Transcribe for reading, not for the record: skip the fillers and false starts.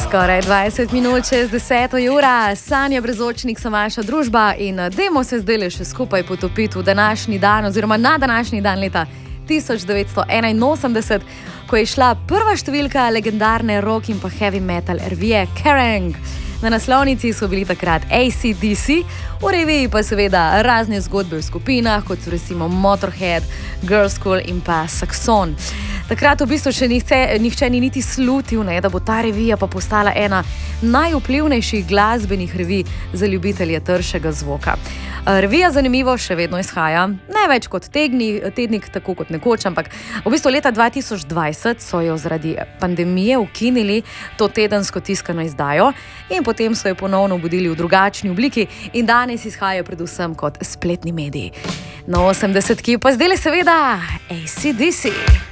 Skoraj 20 minut čez 10. ura, Sanja Brezočnik so vaša družba in dajmo se zdaj še skupaj potopiti v današnji dan oziroma na današnji dan leta 1981, ko je šla prva številka legendarne rock in pa heavy metal revije Kerrang! Na naslovnici so bili takrat AC/DC, v reviji pa seveda razne zgodbe v skupinah, kot so recimo Motorhead, Girlschool in pa Saxon. Takrat v bistvu še nihče ni niti slutil, da bo ta revija pa postala ena najvplivnejših glasbenih revij za ljubitelje tršega zvoka. Revija, zanimivo, še vedno izhaja, ne več kot tednik, tako kot nekoč, ampak v bistvu leta 2020 so jo zaradi pandemije ukinili to tedensko tiskano izdajo in potem so jo ponovno obudili v drugačni obliki in danes izhajajo predvsem kot spletni mediji. Na 80-ki pa zdaj seveda AC/DC.